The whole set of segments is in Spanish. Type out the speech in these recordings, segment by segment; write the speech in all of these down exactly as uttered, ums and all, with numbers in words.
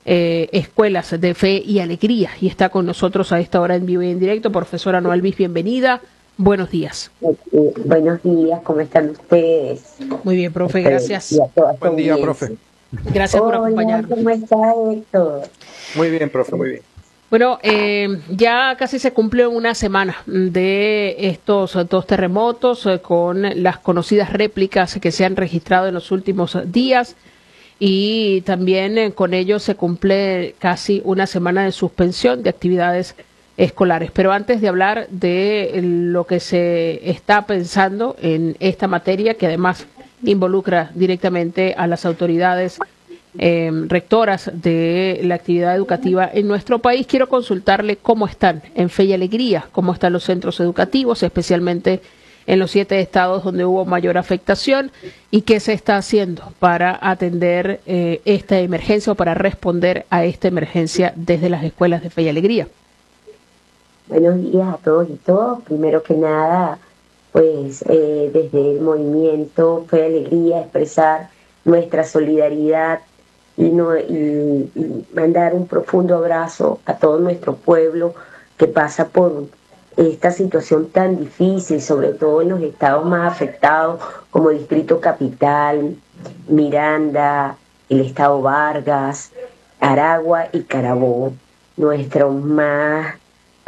eh, escuelas de fe y alegría. Y está con nosotros a esta hora en vivo y en directo. Profesora Noa Alvis, bienvenida. Buenos días. Eh, buenos días, ¿cómo están ustedes? Muy bien, profe, Este, gracias. Buen día, profe. Gracias por Hola, acompañarnos. ¿cómo está Héctor? Muy bien, profe, muy bien. Bueno, eh, ya casi se cumplió una semana de estos dos terremotos eh, con las conocidas réplicas que se han registrado en los últimos días y también eh, con ello se cumple casi una semana de suspensión de actividades escolares. Pero antes de hablar de lo que se está pensando en esta materia, que además involucra directamente a las autoridades Eh, rectoras de la actividad educativa en nuestro país, quiero consultarle cómo están en Fe y Alegría, cómo están los centros educativos, especialmente en los siete estados donde hubo mayor afectación, y qué se está haciendo para atender eh, esta emergencia o para responder a esta emergencia desde las escuelas de Fe y Alegría. Buenos días a todos y todas. Primero que nada, pues eh, desde el movimiento Fe y Alegría expresar nuestra solidaridad Y, no, y, y mandar un profundo abrazo a todo nuestro pueblo que pasa por esta situación tan difícil, sobre todo en los estados más afectados como Distrito Capital, Miranda, el estado Vargas, Aragua y Carabobo. Nuestra más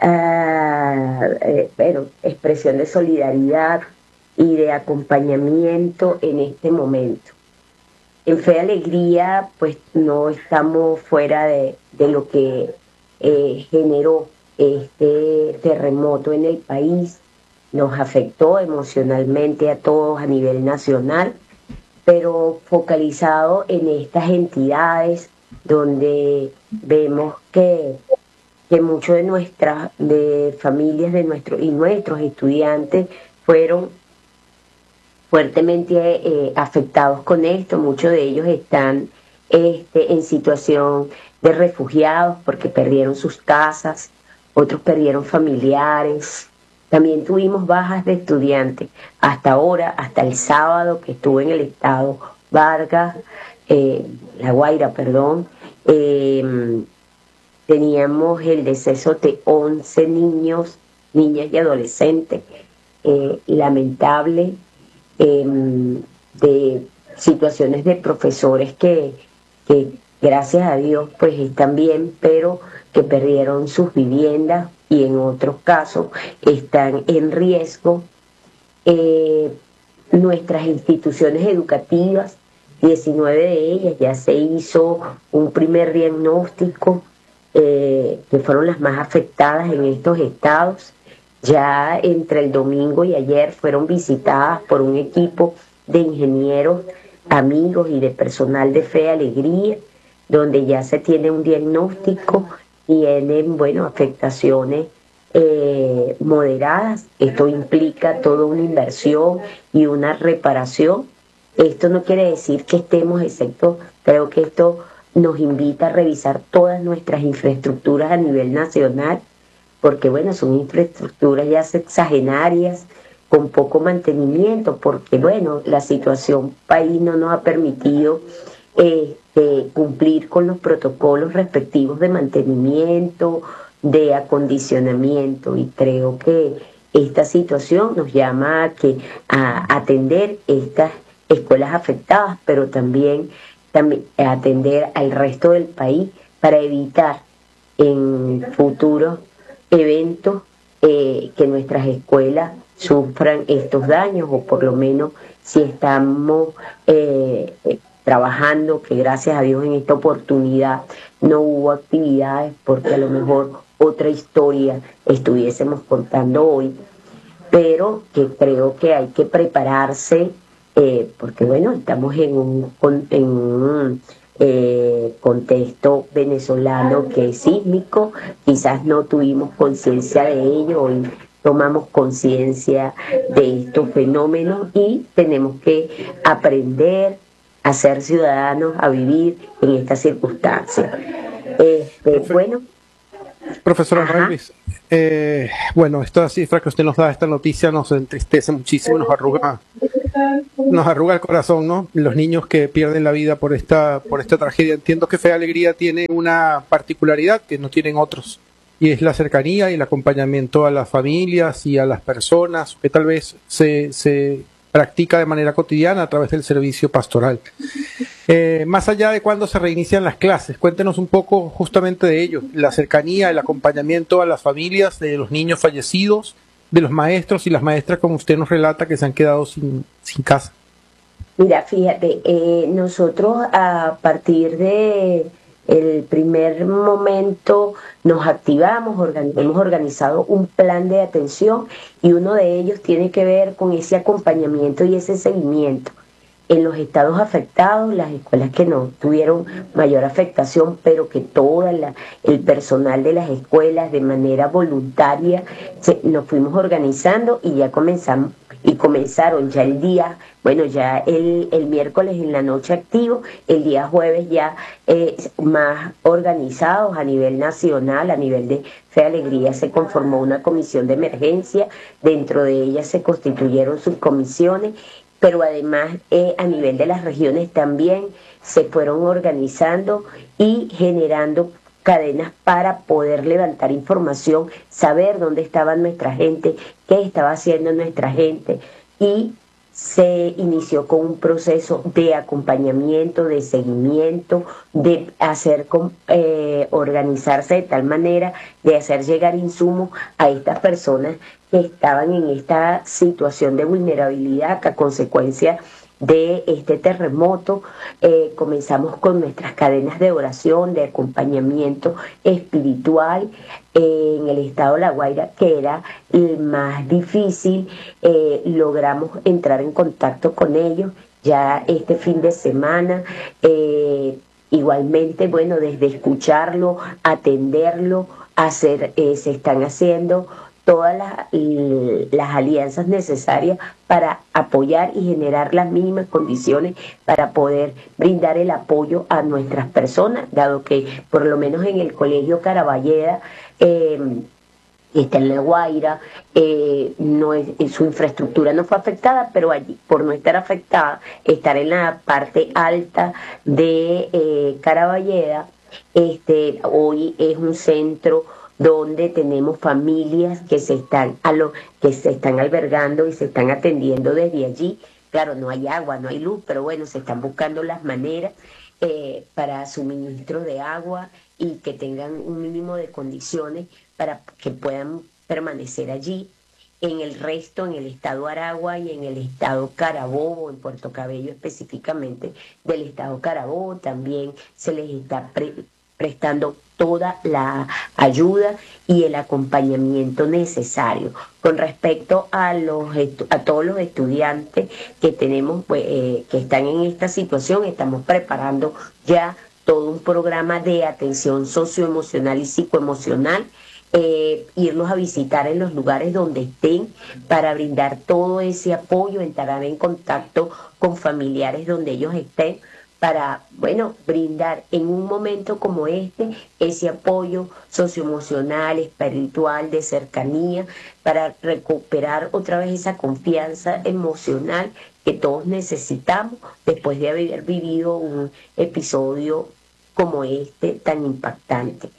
uh, eh, bueno, expresión de solidaridad y de acompañamiento en este momento. En Fe y Alegría, pues no estamos fuera de, de lo que eh, generó este terremoto en el país. Nos afectó emocionalmente a todos a nivel nacional, pero focalizado en estas entidades donde vemos que, que muchos de nuestras de familias de nuestros y nuestros estudiantes fueron fuertemente eh, afectados con esto. Muchos de ellos están este, en situación de refugiados porque perdieron sus casas, otros perdieron familiares. También tuvimos bajas de estudiantes. Hasta ahora, hasta el sábado que estuve en el estado Vargas, eh, La Guaira, perdón, eh, teníamos el deceso de once niños, niñas y adolescentes. Eh, lamentable. Eh, de situaciones de profesores que, que gracias a Dios pues están bien, pero que perdieron sus viviendas y en otros casos están en riesgo. Eh, nuestras instituciones educativas, diecinueve de ellas ya se hizo un primer diagnóstico, eh, que fueron las más afectadas en estos estados. Ya entre el domingo y ayer fueron visitadas por un equipo de ingenieros, amigos y de personal de Fe y Alegría, donde ya se tiene un diagnóstico, tienen, bueno, afectaciones eh, moderadas. Esto implica toda una inversión y una reparación. Esto no quiere decir que estemos excepto, creo que esto nos invita a revisar todas nuestras infraestructuras a nivel nacional, porque bueno, son infraestructuras ya sexagenarias, con poco mantenimiento, porque bueno, la situación país no nos ha permitido eh, eh, cumplir con los protocolos respectivos de mantenimiento, de acondicionamiento, y creo que esta situación nos llama a, que, a atender estas escuelas afectadas, pero también, también a atender al resto del país para evitar en futuros eventos eh, que nuestras escuelas sufran estos daños, o por lo menos si estamos eh, eh, trabajando, que gracias a Dios en esta oportunidad no hubo actividades, porque a lo mejor otra historia estuviésemos contando hoy, pero que creo que hay que prepararse, eh, porque bueno, estamos en un, en un Eh, contexto venezolano que es sísmico. Quizás no tuvimos conciencia de ello, hoy tomamos conciencia de estos fenómenos y tenemos que aprender a ser ciudadanos, a vivir en estas circunstancias. Este, Profe bueno, Profesora Alvis, eh, bueno, esta cifra que usted nos da, esta noticia nos entristece muchísimo, nos arruga Nos arruga el corazón, ¿no? Los niños que pierden la vida por esta, por esta tragedia. Entiendo que Fe y Alegría tiene una particularidad que no tienen otros, y es la cercanía y el acompañamiento a las familias y a las personas, que tal vez se, se practica de manera cotidiana a través del servicio pastoral. Eh, más allá de cuándo se reinician las clases, cuéntenos un poco justamente de ello, la cercanía, el acompañamiento a las familias de los niños fallecidos, de los maestros y las maestras, como usted nos relata, que se han quedado sin, sin casa. Mira, fíjate, eh, nosotros a partir de el primer momento nos activamos, organi- hemos organizado un plan de atención y uno de ellos tiene que ver con ese acompañamiento y ese seguimiento. En los estados afectados, las escuelas que no tuvieron mayor afectación, pero que todo el personal de las escuelas de manera voluntaria se, nos fuimos organizando y ya comenzamos y comenzaron ya el día, bueno, ya el, el miércoles en la noche activo, el día jueves ya eh, más organizados a nivel nacional, a nivel de Fe y Alegría se conformó una comisión de emergencia, dentro de ella se constituyeron subcomisiones, pero además eh, a nivel de las regiones también se fueron organizando y generando cadenas para poder levantar información, saber dónde estaba nuestra gente, qué estaba haciendo nuestra gente, y se inició con un proceso de acompañamiento, de seguimiento, de hacer eh, organizarse de tal manera de hacer llegar insumos a estas personas que estaban en esta situación de vulnerabilidad que a consecuencia de este terremoto. Eh, comenzamos con nuestras cadenas de oración, de acompañamiento espiritual eh, en el estado de La Guaira, que era el más difícil. Eh, logramos entrar en contacto con ellos ya este fin de semana. Eh, igualmente, bueno, desde escucharlo, atenderlo, hacer, eh, se están haciendo todas las, las alianzas necesarias para apoyar y generar las mínimas condiciones para poder brindar el apoyo a nuestras personas, dado que por lo menos en el Colegio Caraballeda eh, está en La Guaira, eh, no es, su infraestructura no fue afectada, pero allí, por no estar afectada, estar en la parte alta de eh, Caraballeda, este, hoy es un centro donde tenemos familias que se están a lo, que se están albergando y se están atendiendo desde allí. Claro, no hay agua, no hay luz, pero bueno, se están buscando las maneras eh, para suministro de agua y que tengan un mínimo de condiciones para que puedan permanecer allí. En el resto, en el estado Aragua y en el estado Carabobo, en Puerto Cabello específicamente del estado Carabobo, también se les está pre prestando toda la ayuda y el acompañamiento necesario. Con respecto a los a todos los estudiantes que tenemos, pues, eh, que están en esta situación, estamos preparando ya todo un programa de atención socioemocional y psicoemocional, eh, irlos a visitar en los lugares donde estén para brindar todo ese apoyo, entrar en contacto con familiares donde ellos estén, para, bueno, brindar en un momento como este ese apoyo socioemocional, espiritual, de cercanía, para recuperar otra vez esa confianza emocional que todos necesitamos después de haber vivido un episodio como este tan impactante.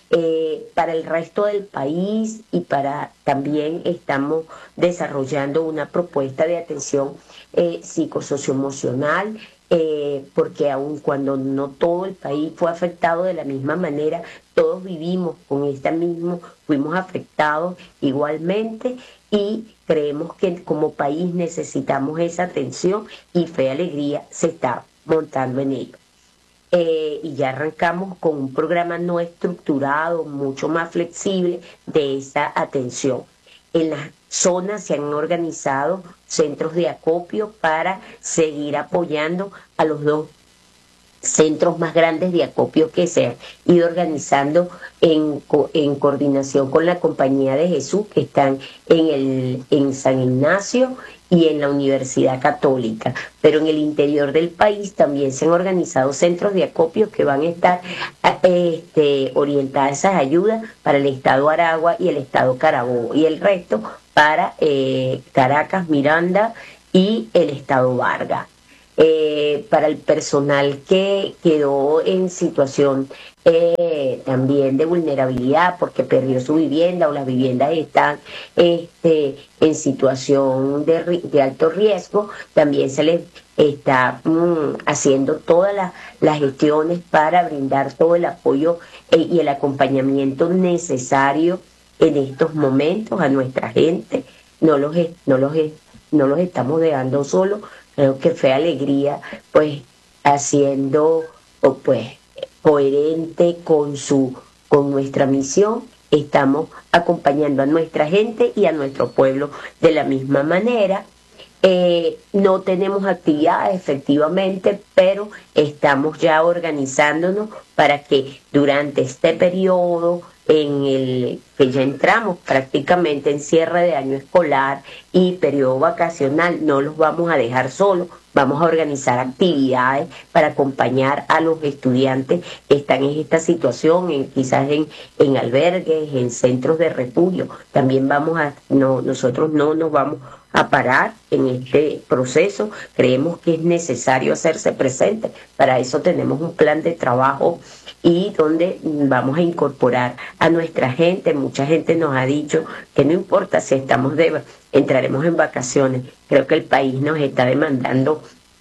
Eh, para el resto del país y para también estamos desarrollando una propuesta de atención eh, psicosocioemocional, eh, porque aun cuando no todo el país fue afectado de la misma manera, todos vivimos con esta misma, fuimos afectados igualmente, y creemos que como país necesitamos esa atención y Fe y Alegría se está montando en ello. Eh, y ya arrancamos con un programa no estructurado, mucho más flexible de esa atención. En las zonas se han organizado centros de acopio para seguir apoyando a los dos centros más grandes de acopio que se han ido organizando en, en coordinación con la Compañía de Jesús, que están en, el, en San Ignacio y en la Universidad Católica. Pero en el interior del país también se han organizado centros de acopio que van a estar este, orientadas esas ayudas para el estado Aragua y el estado Carabobo, y el resto para eh, Caracas, Miranda y el Estado Vargas. Eh, para el personal que quedó en situación eh, también de vulnerabilidad porque perdió su vivienda o las viviendas están este, en situación de, de alto riesgo, también se les está mm, haciendo todas las, las gestiones para brindar todo el apoyo eh, y el acompañamiento necesario en estos momentos a nuestra gente. No los, no los, no los estamos dejando solos. Creo que Fe Alegría, pues, haciendo, pues, coherente con su, con nuestra misión, estamos acompañando a nuestra gente y a nuestro pueblo de la misma manera. Eh, no tenemos actividades, efectivamente, pero estamos ya organizándonos para que durante este periodo en el que ya entramos prácticamente en cierre de año escolar y periodo vacacional, no los vamos a dejar solos, vamos a organizar actividades para acompañar a los estudiantes que están en esta situación, en, quizás en, en albergues, en centros de refugio. También vamos a, no, nosotros no nos vamos a parar en este proceso, creemos que es necesario hacerse presente, para eso tenemos un plan de trabajo y donde vamos a incorporar a nuestra gente. Mucha gente nos ha dicho que no importa si estamos de, entraremos en vacaciones, creo que el país nos está demandando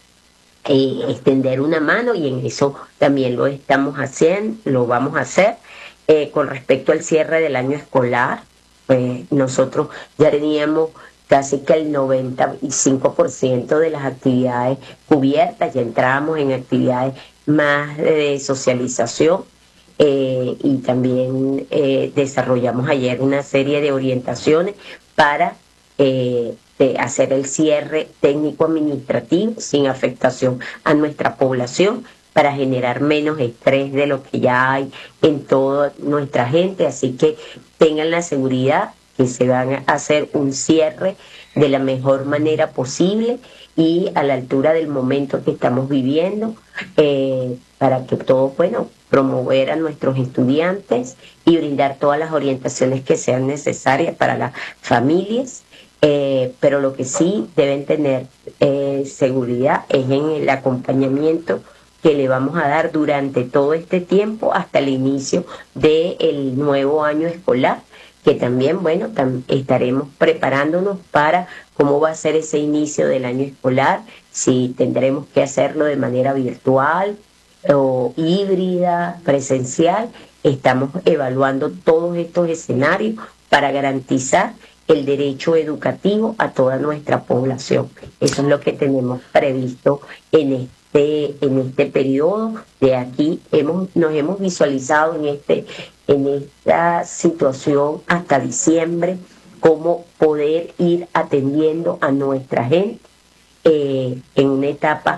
eh, extender una mano y en eso también lo estamos haciendo, lo vamos a hacer. Eh, con respecto al cierre del año escolar, pues nosotros ya teníamos casi que el noventa y cinco por ciento de las actividades cubiertas, ya entramos en actividades más de socialización eh, y también eh, desarrollamos ayer una serie de orientaciones para eh, de hacer el cierre técnico-administrativo sin afectación a nuestra población, para generar menos estrés de lo que ya hay en toda nuestra gente. Así que tengan la seguridad que se van a hacer un cierre de la mejor manera posible y a la altura del momento que estamos viviendo, eh, para que todo, bueno, promover a nuestros estudiantes y brindar todas las orientaciones que sean necesarias para las familias, eh, pero lo que sí deben tener eh, seguridad es en el acompañamiento que le vamos a dar durante todo este tiempo hasta el inicio del nuevo año escolar, que también, bueno, tam estaremos preparándonos para cómo va a ser ese inicio del año escolar, si tendremos que hacerlo de manera virtual o híbrida, presencial. Estamos evaluando todos estos escenarios para garantizar el derecho educativo a toda nuestra población. Eso es lo que tenemos previsto en este De, en este periodo. De aquí hemos, nos hemos visualizado en, este, en esta situación hasta diciembre, cómo poder ir atendiendo a nuestra gente eh, en una etapa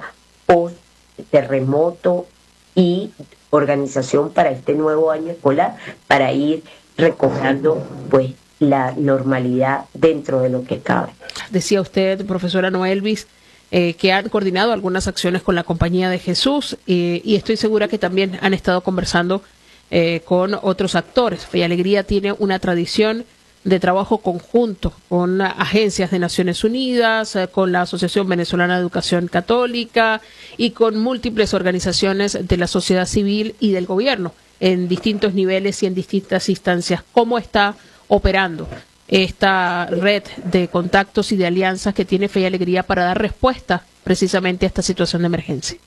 post-terremoto y organización para este nuevo año escolar, para ir recobrando pues la normalidad dentro de lo que cabe. Decía usted, profesora Noelvis, Eh, que han coordinado algunas acciones con la Compañía de Jesús eh, y estoy segura que también han estado conversando eh, con otros actores. Fe y Alegría tiene una tradición de trabajo conjunto con agencias de Naciones Unidas, eh, con la Asociación Venezolana de Educación Católica y con múltiples organizaciones de la sociedad civil y del gobierno en distintos niveles y en distintas instancias. ¿Cómo está operando esta red de contactos y de alianzas que tiene Fe y Alegría para dar respuesta precisamente a esta situación de emergencia?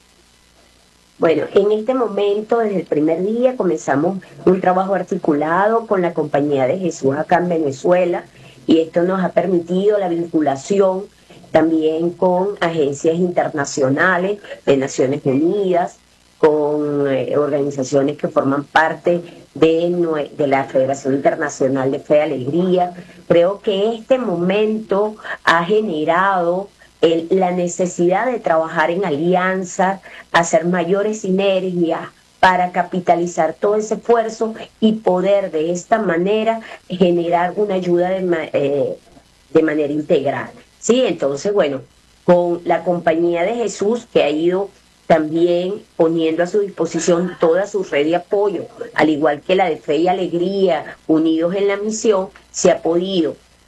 Bueno, en este momento, desde el primer día, comenzamos un trabajo articulado con la Compañía de Jesús acá en Venezuela, y esto nos ha permitido la vinculación también con agencias internacionales de Naciones Unidas, con eh, organizaciones que forman parte de, de la Federación Internacional de Fe y Alegría. Creo que este momento ha generado el, la necesidad de trabajar en alianzas, hacer mayores sinergias para capitalizar todo ese esfuerzo y poder de esta manera generar una ayuda de, eh, de manera integral. Sí, entonces, bueno, con la Compañía de Jesús, que ha ido también poniendo a su disposición toda su red de apoyo, al igual que la de Fe y Alegría, unidos en la misión, se ha podido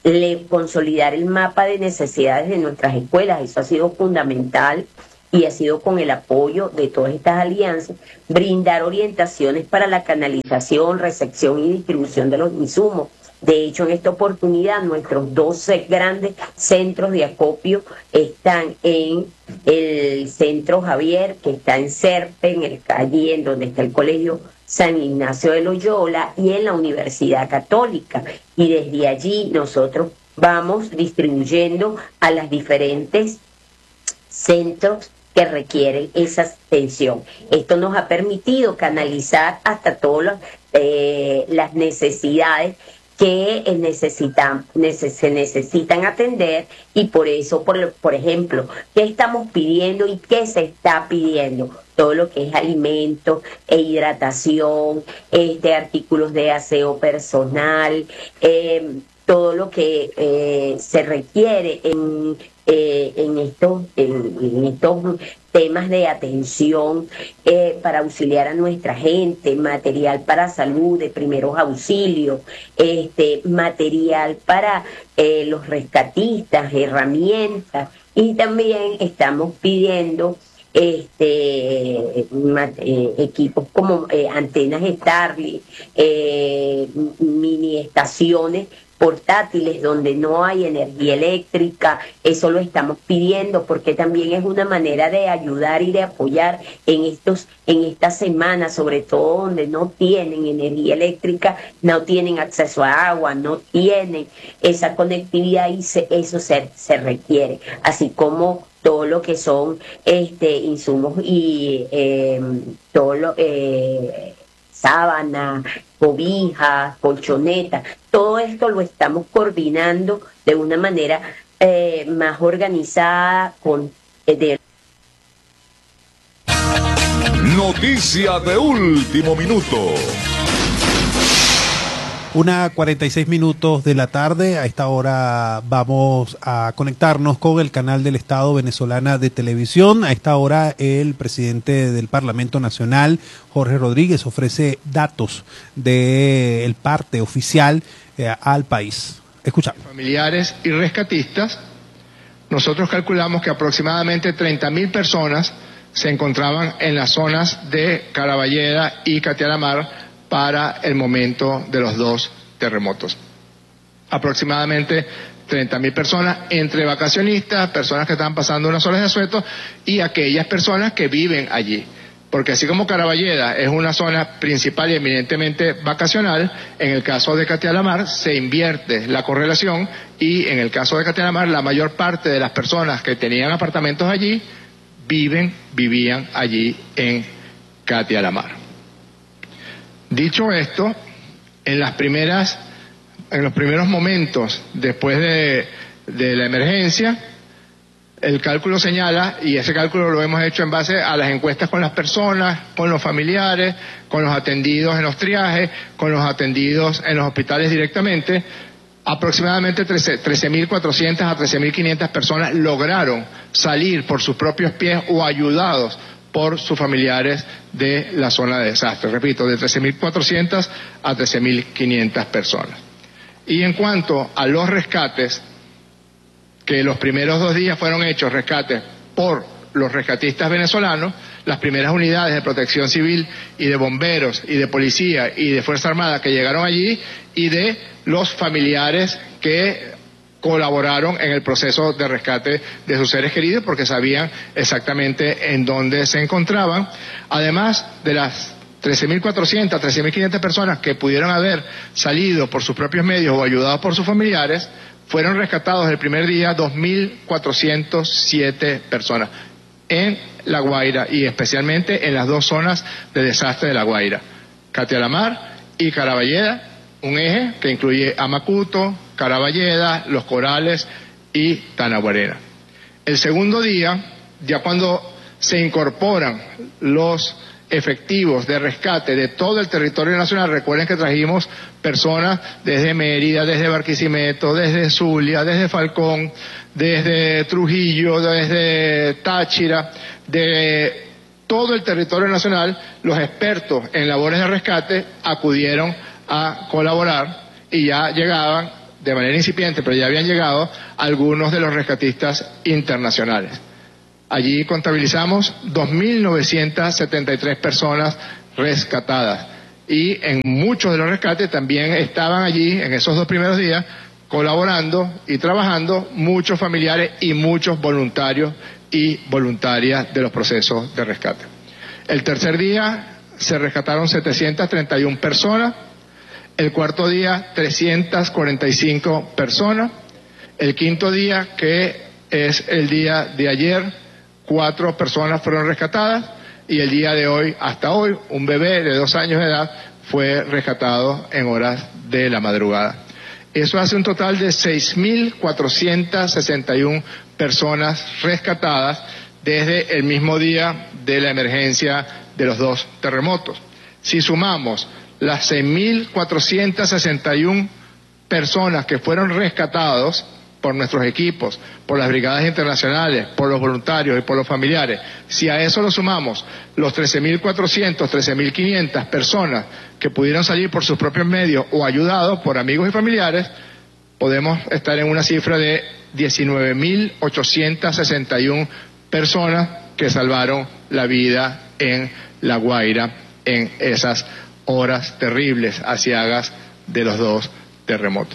le, consolidar el mapa de necesidades de nuestras escuelas. Eso ha sido fundamental y ha sido con el apoyo de todas estas alianzas, brindar orientaciones para la canalización, recepción y distribución de los insumos. De hecho, en esta oportunidad, nuestros doce grandes centros de acopio están en el Centro Javier, que está en Serpe, en el calle, en donde está el Colegio San Ignacio de Loyola, y en la Universidad Católica. Y desde allí nosotros vamos distribuyendo a las diferentes centros que requieren esa atención. Esto nos ha permitido canalizar hasta todas eh, las necesidades que necesitan, neces se necesitan atender, y por eso, por, por ejemplo, ¿qué estamos pidiendo y qué se está pidiendo? Todo lo que es alimentos e hidratación, este, artículos de aseo personal, eh, todo lo que eh, se requiere en, eh, en, estos, en, en estos temas de atención eh, para auxiliar a nuestra gente, material para salud, de primeros auxilios, este, material para eh, los rescatistas, herramientas, y también estamos pidiendo este eh, equipos como eh, antenas Starlink, eh, mini estaciones portátiles donde no hay energía eléctrica. Eso lo estamos pidiendo porque también es una manera de ayudar y de apoyar en estos en estas semanas, sobre todo donde no tienen energía eléctrica, no tienen acceso a agua, no tienen esa conectividad, y se, eso se, se requiere, así como todo lo que son este insumos y eh, todo lo eh, sábanas, cobijas, colchonetas. Todo esto lo estamos coordinando de una manera eh, más organizada con eh, de Noticia de último minuto. Una cuarenta y seis minutos de la tarde. A esta hora vamos a conectarnos con el canal del Estado Venezolana de Televisión. A esta hora el presidente del Parlamento Nacional, Jorge Rodríguez, ofrece datos del parte oficial eh, al país. Escuchamos. Familiares y rescatistas, nosotros calculamos que aproximadamente treinta mil personas se encontraban en las zonas de Caraballeda y Catialamar para el momento de los dos terremotos. Aproximadamente treinta mil personas, entre vacacionistas, personas que están pasando unas horas de asueto, y aquellas personas que viven allí. Porque así como Caraballeda es una zona principal y eminentemente vacacional, en el caso de Catialamar se invierte la correlación, y en el caso de Catialamar la mayor parte de las personas que tenían apartamentos allí viven, vivían allí en Catialamar. Dicho esto, en las primeras, en los primeros momentos después de, de la emergencia, el cálculo señala, y ese cálculo lo hemos hecho en base a las encuestas con las personas, con los familiares, con los atendidos en los triajes, con los atendidos en los hospitales directamente, aproximadamente trece mil cuatrocientas a trece mil quinientas personas lograron salir por sus propios pies o ayudados por sus familiares de la zona de desastre. Repito, de trece mil cuatrocientas a trece mil quinientas personas. Y en cuanto a los rescates, que los primeros dos días fueron hechos rescates por los rescatistas venezolanos, las primeras unidades de protección civil y de bomberos y de policía y de Fuerza Armada que llegaron allí, y de los familiares que colaboraron en el proceso de rescate de sus seres queridos porque sabían exactamente en dónde se encontraban. Además de las trece mil cuatrocientas, trece mil quinientas personas que pudieron haber salido por sus propios medios o ayudados por sus familiares, fueron rescatados el primer día dos mil cuatrocientas siete personas en La Guaira, y especialmente en las dos zonas de desastre de La Guaira, Catialamar y Caraballeda, un eje que incluye a Macuto, Caraballeda, Los Corales y Tanaguarena. El segundo día, ya cuando se incorporan los efectivos de rescate de todo el territorio nacional, recuerden que trajimos personas desde Mérida, desde Barquisimeto, desde Zulia, desde Falcón, desde Trujillo, desde Táchira, de todo el territorio nacional. Los expertos en labores de rescate acudieron a colaborar y ya llegaban de manera incipiente, pero ya habían llegado algunos de los rescatistas internacionales. Allí contabilizamos dos mil novecientas setenta y tres personas rescatadas y en muchos de los rescates también estaban allí en esos dos primeros días colaborando y trabajando muchos familiares y muchos voluntarios y voluntarias de los procesos de rescate. El tercer día se rescataron setecientas treinta y una personas, el cuarto día trescientas cuarenta y cinco personas, el quinto día, que es el día de ayer, cuatro personas fueron rescatadas y el día de hoy, hasta hoy, un bebé de dos años de edad fue rescatado en horas de la madrugada. Eso hace un total de seis mil cuatrocientas sesenta y una personas rescatadas desde el mismo día de la emergencia de los dos terremotos. Si sumamos las seis mil cuatrocientas sesenta y una personas que fueron rescatados por nuestros equipos, por las brigadas internacionales, por los voluntarios y por los familiares, si a eso lo sumamos los trece mil cuatrocientos, trece mil quinientas personas que pudieron salir por sus propios medios o ayudados por amigos y familiares, podemos estar en una cifra de diecinueve mil ochocientas sesenta y una personas que salvaron la vida en La Guaira en esas horas terribles, aciagas de los dos terremotos.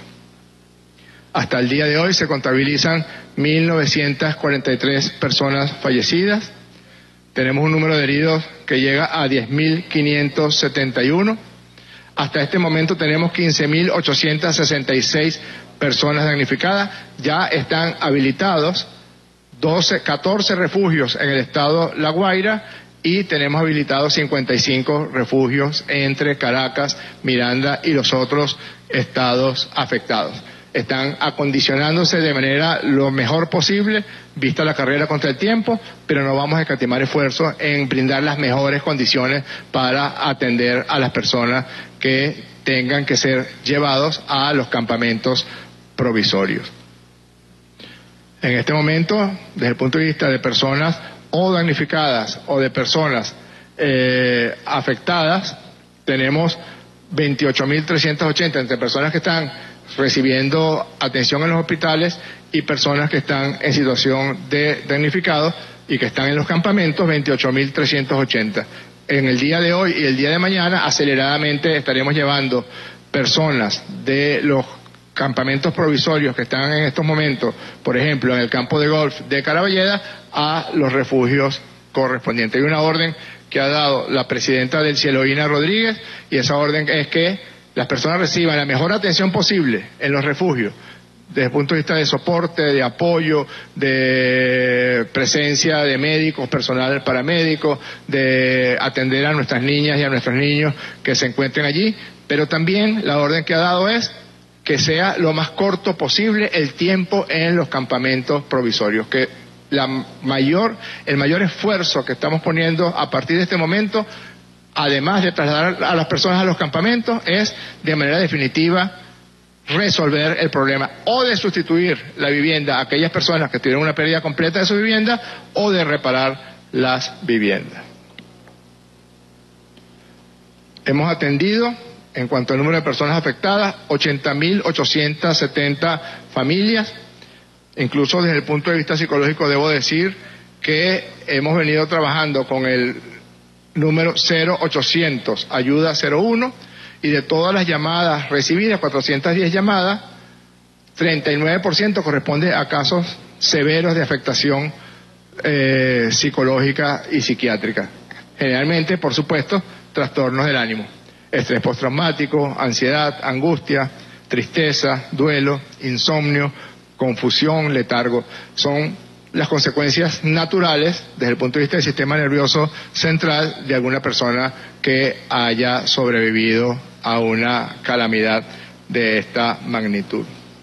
Hasta el día de hoy se contabilizan mil novecientas cuarenta y tres personas fallecidas. Tenemos un número de heridos que llega a diez mil quinientos setenta y uno. Hasta este momento tenemos quince mil ochocientas sesenta y seis personas damnificadas. Ya están habilitados doce, catorce refugios en el estado La Guaira y tenemos habilitados cincuenta y cinco refugios entre Caracas, Miranda y los otros estados afectados. Están acondicionándose de manera lo mejor posible, vista la carrera contra el tiempo, pero no vamos a escatimar esfuerzos en brindar las mejores condiciones para atender a las personas que tengan que ser llevados a los campamentos provisorios. En este momento, desde el punto de vista de personas o damnificadas o de personas eh, afectadas, tenemos veintiocho mil trescientos ochenta entre personas que están recibiendo atención en los hospitales y personas que están en situación de damnificados y que están en los campamentos, veintiocho mil trescientos ochenta. En el día de hoy y el día de mañana, aceleradamente estaremos llevando personas de los campamentos provisorios que están en estos momentos, por ejemplo, en el campo de golf de Caraballeda, a los refugios correspondientes. Hay una orden que ha dado la presidenta del Cieloína Rodríguez y esa orden es que las personas reciban la mejor atención posible en los refugios, desde el punto de vista de soporte, de apoyo, de presencia de médicos, personal paramédico, de atender a nuestras niñas y a nuestros niños que se encuentren allí, pero también la orden que ha dado es que sea lo más corto posible el tiempo en los campamentos provisorios, que la mayor, el mayor esfuerzo que estamos poniendo a partir de este momento, además de trasladar a las personas a los campamentos, es de manera definitiva resolver el problema o de sustituir la vivienda a aquellas personas que tuvieron una pérdida completa de su vivienda o de reparar las viviendas. Hemos atendido, en cuanto al número de personas afectadas, ochenta mil ochocientas setenta familias. Incluso desde el punto de vista psicológico debo decir que hemos venido trabajando con el número cero ochocientos, ayuda cero uno, y de todas las llamadas recibidas, cuatrocientas diez llamadas, treinta y nueve por ciento corresponde a casos severos de afectación eh, psicológica y psiquiátrica. Generalmente, por supuesto, trastornos del ánimo, estrés postraumático, ansiedad, angustia, tristeza, duelo, insomnio, confusión, letargo. Son las consecuencias naturales desde el punto de vista del sistema nervioso central de alguna persona que haya sobrevivido a una calamidad de esta magnitud.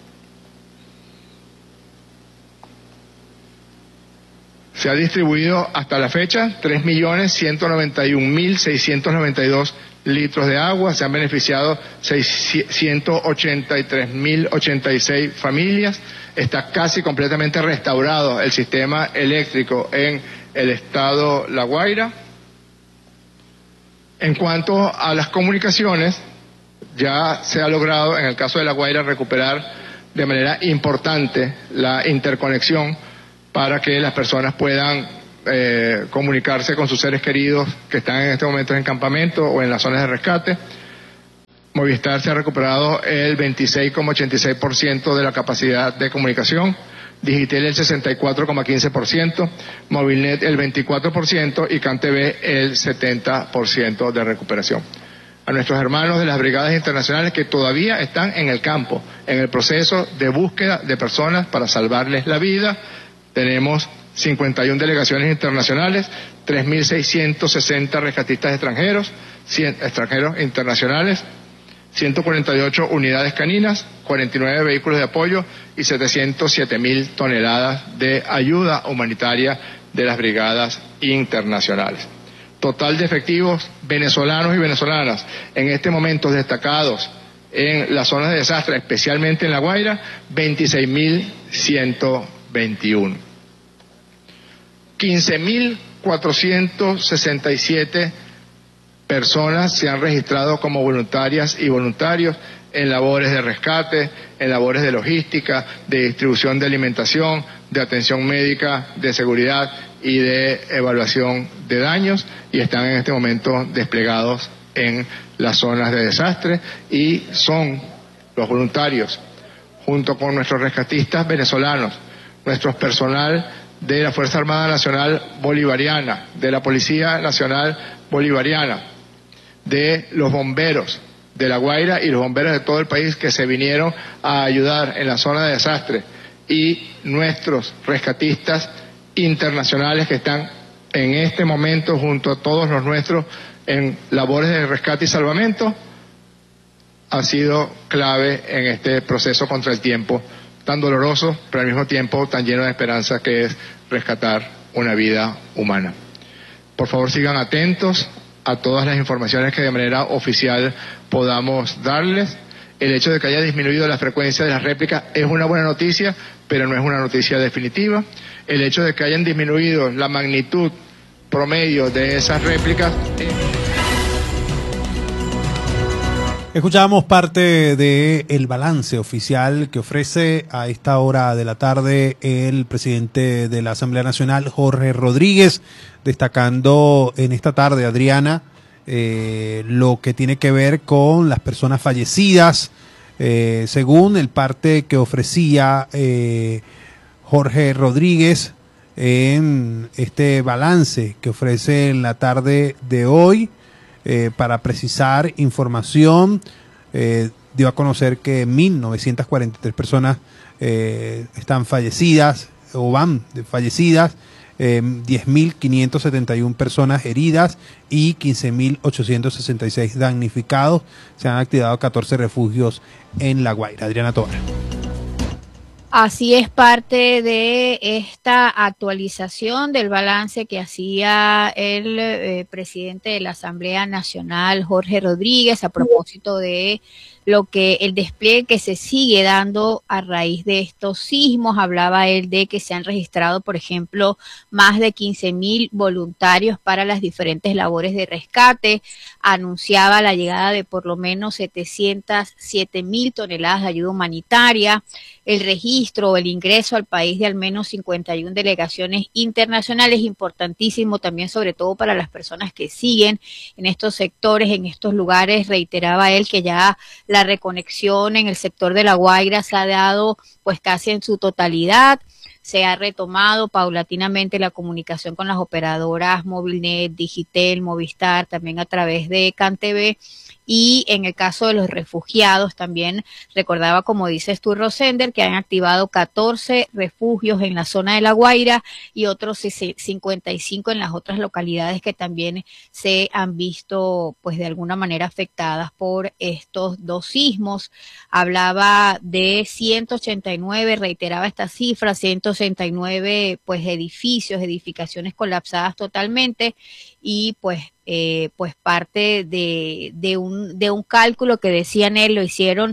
Se ha distribuido hasta la fecha tres millones ciento noventa y un mil seiscientos noventa y dos litros de agua, se han beneficiado ciento ochenta y tres mil ochenta y seis familias, está casi completamente restaurado el sistema eléctrico en el estado La Guaira. En cuanto a las comunicaciones, ya se ha logrado en el caso de La Guaira recuperar de manera importante la interconexión para que las personas puedan eh, comunicarse con sus seres queridos que están en este momento en campamento o en las zonas de rescate. Movistar se ha recuperado el veintiséis coma ochenta y seis por ciento de la capacidad de comunicación, Digitel el sesenta y cuatro coma quince por ciento, Movilnet el veinticuatro por ciento y CanTV el setenta por ciento de recuperación. A nuestros hermanos de las brigadas internacionales que todavía están en el campo, en el proceso de búsqueda de personas para salvarles la vida, tenemos cincuenta y una delegaciones internacionales, tres mil seiscientos sesenta rescatistas extranjeros, cien, extranjeros internacionales, ciento cuarenta y ocho unidades caninas, cuarenta y nueve vehículos de apoyo y setecientos siete mil toneladas de ayuda humanitaria de las brigadas internacionales. Total de efectivos venezolanos y venezolanas en este momento destacados en las zonas de desastre, especialmente en La Guaira, veintiséis mil ciento veintiuno. quince mil cuatrocientos sesenta y siete personas se han registrado como voluntarias y voluntarios en labores de rescate, en labores de logística, de distribución de alimentación, de atención médica, de seguridad y de evaluación de daños, y están en este momento desplegados en las zonas de desastre, y son los voluntarios, junto con nuestros rescatistas venezolanos, nuestro personal de la Fuerza Armada Nacional Bolivariana, de la Policía Nacional Bolivariana, de los bomberos de La Guaira y los bomberos de todo el país que se vinieron a ayudar en la zona de desastre, y nuestros rescatistas internacionales que están en este momento junto a todos los nuestros en labores de rescate y salvamento, ha sido clave en este proceso contra el tiempo tan doloroso, pero al mismo tiempo tan lleno de esperanza, que es rescatar una vida humana. Por favor, sigan atentos a todas las informaciones que de manera oficial podamos darles. El hecho de que haya disminuido la frecuencia de las réplicas es una buena noticia, pero no es una noticia definitiva. El hecho de que hayan disminuido la magnitud promedio de esas réplicas... Eh... Escuchábamos parte del balance oficial que ofrece a esta hora de la tarde el presidente de la Asamblea Nacional, Jorge Rodríguez, destacando en esta tarde, Adriana, eh, lo que tiene que ver con las personas fallecidas, eh, según el parte que ofrecía eh, Jorge Rodríguez en este balance que ofrece en la tarde de hoy. Eh, para precisar información, eh, dio a conocer que mil novecientas cuarenta y tres personas eh, están fallecidas o van fallecidas, eh, diez mil quinientas setenta y una personas heridas y quince mil ochocientos sesenta y seis damnificados. Se han activado catorce refugios en La Guaira. Adriana Tobar. Así es, parte de esta actualización del balance que hacía el eh, presidente de la Asamblea Nacional, Jorge Rodríguez, a propósito de lo que el despliegue que se sigue dando a raíz de estos sismos. Hablaba él de que se han registrado, por ejemplo, más de quince mil voluntarios para las diferentes labores de rescate. Anunciaba la llegada de por lo menos setecientas siete mil toneladas de ayuda humanitaria, el registro o el ingreso al país de al menos cincuenta y una delegaciones internacionales, importantísimo también, sobre todo para las personas que siguen en estos sectores, en estos lugares. Reiteraba él que ya la reconexión en el sector de La Guaira se ha dado pues casi en su totalidad. Se ha retomado paulatinamente la comunicación con las operadoras Movilnet, Digitel, Movistar, también a través de CanTV. Y en el caso de los refugiados también recordaba, como dices tú, Rosender, que han activado catorce refugios en la zona de La Guaira y otros cincuenta y cinco en las otras localidades que también se han visto pues de alguna manera afectadas por estos dos sismos. Hablaba de ciento ochenta y nueve, reiteraba esta cifra, ciento ochenta y nueve pues edificios, edificaciones colapsadas totalmente, y pues Eh, pues parte de, de, un, de un cálculo que decían él, lo hicieron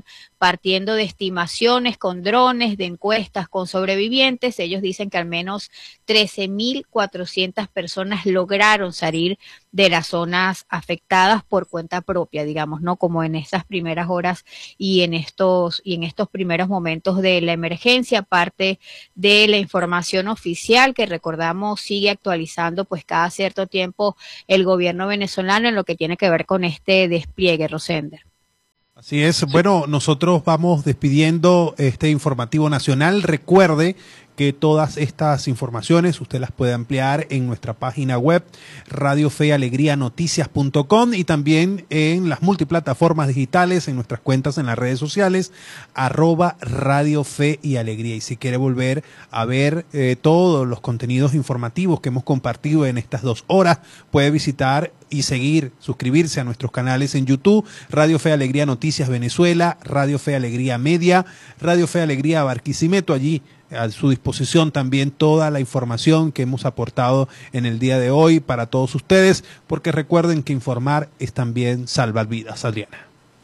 partiendo de estimaciones con drones, de encuestas con sobrevivientes. Ellos dicen que al menos trece mil cuatrocientas personas lograron salir de las zonas afectadas por cuenta propia, digamos, ¿no? Como en estas primeras horas y en estos, y en estos primeros momentos de la emergencia, parte de la información oficial que recordamos sigue actualizando pues cada cierto tiempo el gobierno venezolano en lo que tiene que ver con este despliegue, Rosender. Así es. Bueno, nosotros vamos despidiendo este informativo nacional. Recuerde que todas estas informaciones usted las puede ampliar en nuestra página web radio fe y alegría noticias punto com y también en las multiplataformas digitales, en nuestras cuentas en las redes sociales, arroba Radio Fe y Alegría. Y si quiere volver a ver eh, todos los contenidos informativos que hemos compartido en estas dos horas, puede visitar y seguir, suscribirse a nuestros canales en YouTube, Radio Fe y Alegría Noticias Venezuela, Radio Fe y Alegría Media, Radio Fe y Alegría Barquisimeto. Allí a su disposición también toda la información que hemos aportado en el día de hoy para todos ustedes, porque recuerden que informar es también salvar vidas. Adriana.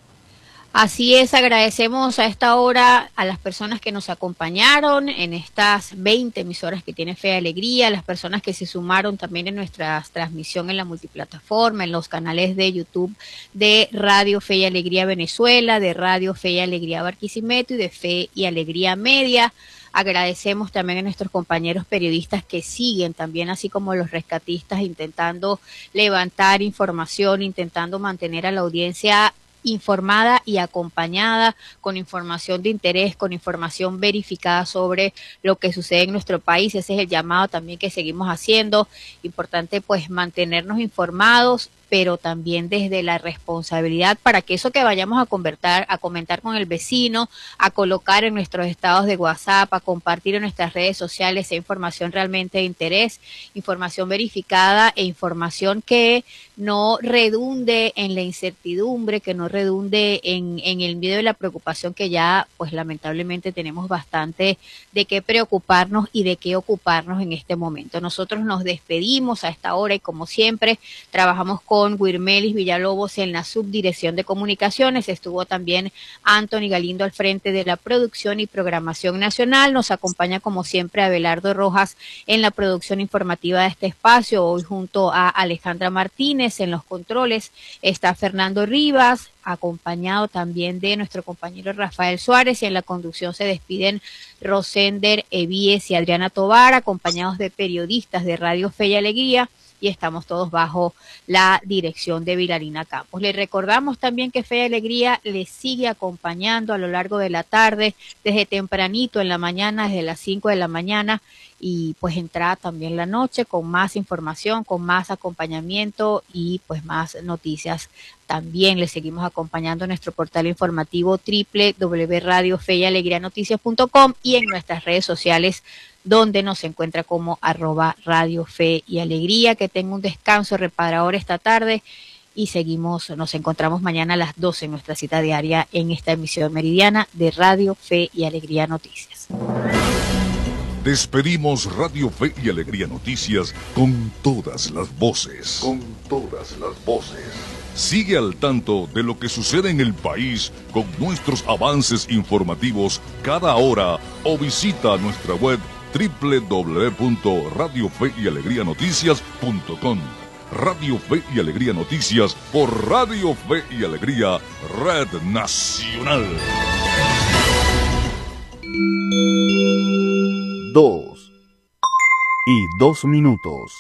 Así es, agradecemos a esta hora a las personas que nos acompañaron en estas veinte emisoras que tiene Fe y Alegría, a las personas que se sumaron también en nuestra transmisión en la multiplataforma, en los canales de YouTube de Radio Fe y Alegría Venezuela, de Radio Fe y Alegría Barquisimeto y de Fe y Alegría Media. Agradecemos también a nuestros compañeros periodistas que siguen también, así como los rescatistas, intentando levantar información, intentando mantener a la audiencia informada y acompañada con información de interés, con información verificada sobre lo que sucede en nuestro país. Ese es el llamado también que seguimos haciendo. Importante pues mantenernos informados, pero también desde la responsabilidad para que eso que vayamos a convertir, a comentar con el vecino, a colocar en nuestros estados de WhatsApp, a compartir en nuestras redes sociales, sea información realmente de interés, información verificada e información que no redunde en la incertidumbre, que no redunde en, en el miedo y la preocupación que ya, pues lamentablemente tenemos bastante de qué preocuparnos y de qué ocuparnos en este momento. Nosotros nos despedimos a esta hora y como siempre trabajamos con con Guirmelis Villalobos en la subdirección de comunicaciones. Estuvo también Anthony Galindo al frente de la producción y programación nacional. Nos acompaña como siempre Abelardo Rojas en la producción informativa de este espacio, hoy junto a Alejandra Martínez en los controles. Está Fernando Rivas, acompañado también de nuestro compañero Rafael Suárez, y en la conducción se despiden Rosender Evíes y Adriana Tobar, acompañados de periodistas de Radio Fe y Alegría, y estamos todos bajo la dirección de Vilarina Campos. Les recordamos también que Fe y Alegría les sigue acompañando a lo largo de la tarde, desde tempranito en la mañana, desde las cinco de la mañana, y pues entrada también la noche con más información, con más acompañamiento y pues más noticias. También les seguimos acompañando en nuestro portal informativo doble u doble u doble u punto radio fe y alegría noticias punto com y en nuestras redes sociales, donde nos encuentra como arroba Radio Fe y Alegría. Que tenga un descanso reparador esta tarde y seguimos, nos encontramos mañana a las doce en nuestra cita diaria en esta emisión meridiana de Radio Fe y Alegría Noticias. Despedimos Radio Fe y Alegría Noticias con todas las voces. Con todas las voces. Sigue al tanto de lo que sucede en el país con nuestros avances informativos cada hora o visita nuestra web doble u doble u doble u punto radio fe y alegría noticias punto com. Radio Fe y Alegría Noticias por Radio Fe y Alegría, Red Nacional. Dos y dos minutos.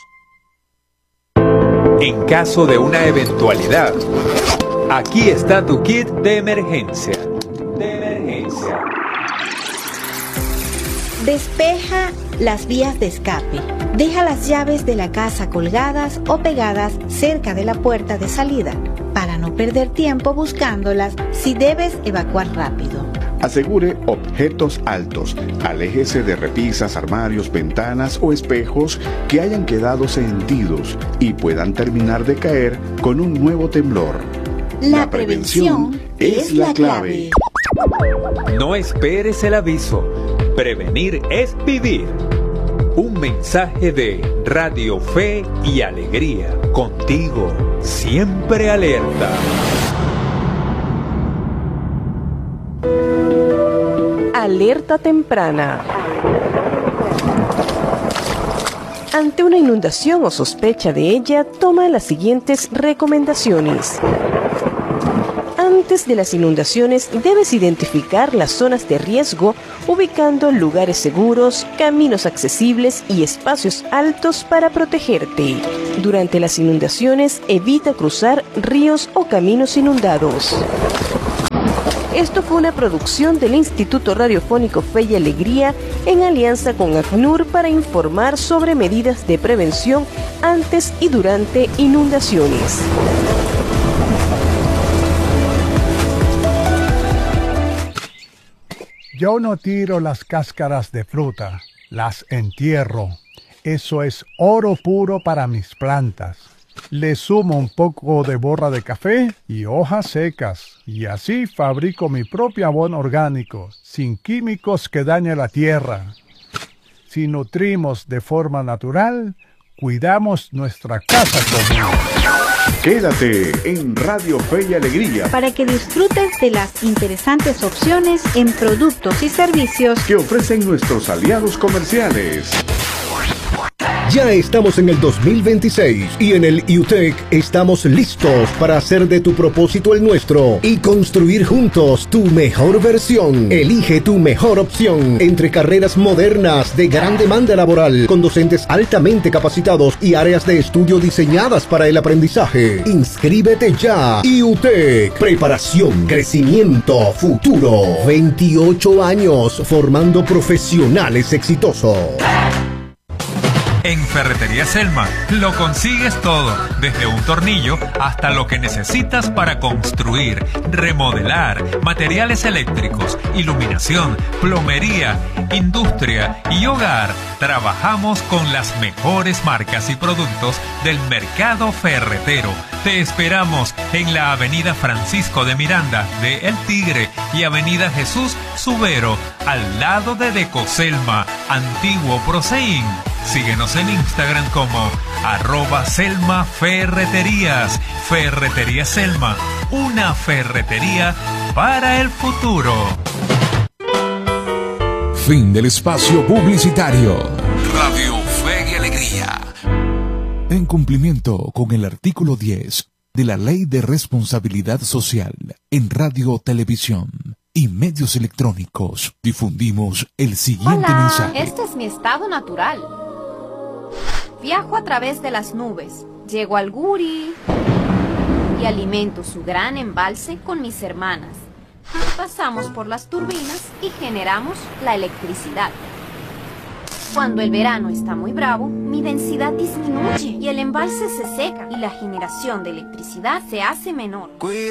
En caso de una eventualidad, aquí está tu kit de emergencia. De emergencia. Despeja las vías de escape. Deja las llaves de la casa colgadas o pegadas cerca de la puerta de salida para no perder tiempo buscándolas si debes evacuar rápido. Asegure objetos altos. Aléjese de repisas, armarios, ventanas o espejos que hayan quedado sentidos y puedan terminar de caer con un nuevo temblor. La prevención es la clave. No esperes el aviso. Prevenir es vivir. Un mensaje de Radio Fe y Alegría. Contigo, siempre alerta. Alerta temprana. Ante una inundación o sospecha de ella, toma las siguientes recomendaciones. Antes de las inundaciones, debes identificar las zonas de riesgo, ubicando lugares seguros, caminos accesibles y espacios altos para protegerte. Durante las inundaciones, evita cruzar ríos o caminos inundados. Esto fue una producción del Instituto Radiofónico Fe y Alegría en alianza con ACNUR para informar sobre medidas de prevención antes y durante inundaciones. Yo no tiro las cáscaras de fruta, las entierro. Eso es oro puro para mis plantas. Le sumo un poco de borra de café y hojas secas, y así fabrico mi propio abono orgánico, sin químicos que dañen la tierra. Si nutrimos de forma natural, cuidamos nuestra casa común. Quédate en Radio Fe y Alegría para que disfrutes de las interesantes opciones en productos y servicios que ofrecen nuestros aliados comerciales. Ya estamos en el dos mil veintiséis y en el I U T E C estamos listos para hacer de tu propósito el nuestro y construir juntos tu mejor versión. Elige tu mejor opción entre carreras modernas de gran demanda laboral con docentes altamente capacitados y áreas de estudio diseñadas para el aprendizaje. Inscríbete ya. I U T E C, preparación, crecimiento, futuro. veintiocho años formando profesionales exitosos. En Ferretería Selma lo consigues todo, desde un tornillo hasta lo que necesitas para construir, remodelar, materiales eléctricos, iluminación, plomería, industria y hogar. Trabajamos con las mejores marcas y productos del mercado ferretero. Te esperamos en la Avenida Francisco de Miranda de El Tigre y Avenida Jesús Subero, al lado de Decoselma, antiguo Proseín. Síguenos en Instagram como arroba Selma Ferreterías. Ferretería Selma, una ferretería para el futuro. Fin del espacio publicitario. Radio Fe y Alegría. En cumplimiento con el artículo diez de la Ley de Responsabilidad Social en Radio, Televisión y medios electrónicos, difundimos el siguiente Hola, mensaje. este es mi estado natural. Viajo a través de las nubes, llego al Guri y alimento su gran embalse con mis hermanas. Pasamos por las turbinas y generamos la electricidad. Cuando el verano está muy bravo, mi densidad disminuye y el embalse se seca y la generación de electricidad se hace menor.